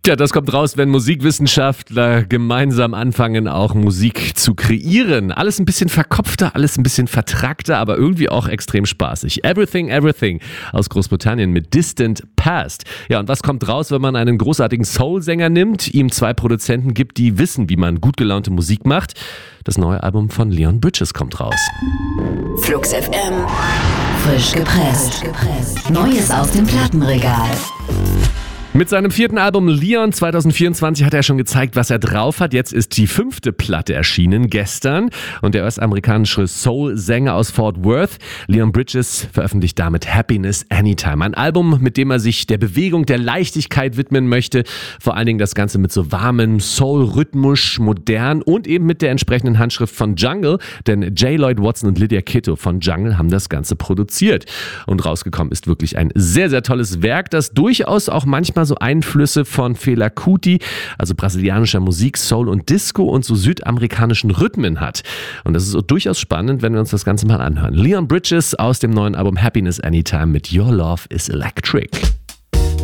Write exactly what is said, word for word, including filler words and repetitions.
Tja, das kommt raus, wenn Musikwissenschaftler gemeinsam anfangen, auch Musik zu kreieren. Alles ein bisschen verkopfter, alles ein bisschen vertrackter, aber irgendwie auch extrem spaßig. Everything, Everything aus Großbritannien mit Distant Past. Ja, und was kommt raus, wenn man einen großartigen Soul-Sänger nimmt, ihm zwei Produzenten gibt, die wissen, wie man gut gelaunte Musik macht? Das neue Album von Leon Bridges kommt raus. Flux F M. Frisch gepresst. Neues aus dem Plattenregal. Mit seinem vierten Album Leon zwanzig vierundzwanzig hat er schon gezeigt, was er drauf hat. Jetzt ist die fünfte Platte erschienen, gestern. Und der US-amerikanische Soul-Sänger aus Fort Worth, Leon Bridges, veröffentlicht damit Happiness Anytime. Ein Album, mit dem er sich der Bewegung, der Leichtigkeit widmen möchte. Vor allen Dingen das Ganze mit so warmem Soul-Rhythmus, modern und eben mit der entsprechenden Handschrift von Jungle. Denn J. Lloyd Watson und Lydia Kitto von Jungle haben das Ganze produziert. Und rausgekommen ist wirklich ein sehr, sehr tolles Werk, das durchaus auch manchmal so Einflüsse von Fela Kuti, also brasilianischer Musik, Soul und Disco und so südamerikanischen Rhythmen hat. Und das ist so durchaus spannend, wenn wir uns das Ganze mal anhören. Leon Bridges aus dem neuen Album Happiness Anytime mit Your Love is Electric.